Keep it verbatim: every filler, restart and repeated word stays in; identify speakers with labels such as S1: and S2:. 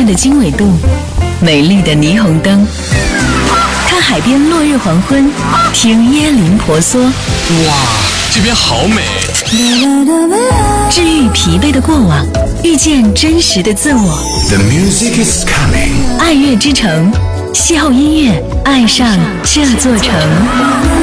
S1: 的经纬度，美丽的霓虹灯，看海边落日黄昏，听椰林婆娑。
S2: 哇，这边好美！
S1: 治愈疲惫的过往，遇见真实的自我。
S3: The music is coming。
S1: 爱乐之城，邂逅音乐，爱上这座城。